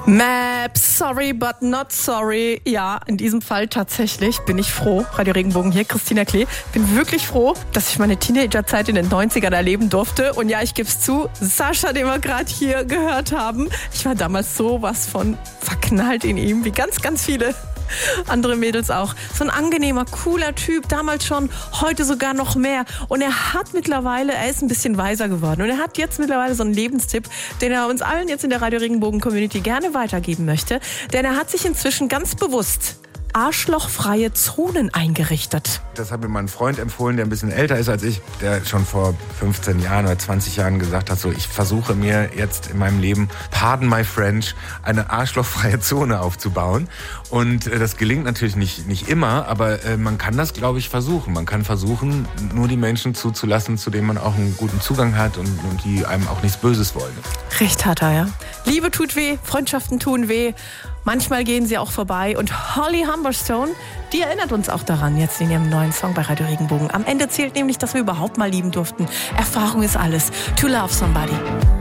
Map, sorry but not sorry. Ja, in diesem Fall tatsächlich bin ich froh. Radio Regenbogen hier, Christina Klee. Bin wirklich froh, dass ich meine Teenagerzeit in den 90ern erleben durfte. Und ja, ich gebe es zu, Sascha, den wir gerade hier gehört haben, ich war damals sowas von verknallt in ihm, wie ganz, ganz viele andere Mädels auch. So ein angenehmer, cooler Typ, damals schon, heute sogar noch mehr. Und er ist ein bisschen weiser geworden. Und er hat jetzt mittlerweile so einen Lebenstipp, den er uns allen jetzt in der Radio Regenbogen Community gerne weitergeben möchte. Denn er hat sich inzwischen ganz bewusst arschlochfreie Zonen eingerichtet. Das hat mir mein Freund empfohlen, der ein bisschen älter ist als ich, der schon vor 15 Jahren oder 20 Jahren gesagt hat, so, ich versuche mir jetzt in meinem Leben, pardon my French, eine arschlochfreie Zone aufzubauen. Und das gelingt natürlich nicht immer, aber man kann das, glaube ich, versuchen. Man kann versuchen, nur die Menschen zuzulassen, zu denen man auch einen guten Zugang hat und die einem auch nichts Böses wollen. Recht hat er, ja. Liebe tut weh, Freundschaften tun weh. Manchmal gehen sie auch vorbei. Und Holly Humberstone, die erinnert uns auch daran, jetzt in ihrem neuen Song bei Radio Regenbogen. Am Ende zählt nämlich, dass wir überhaupt mal lieben durften. Erfahrung ist alles. To love somebody.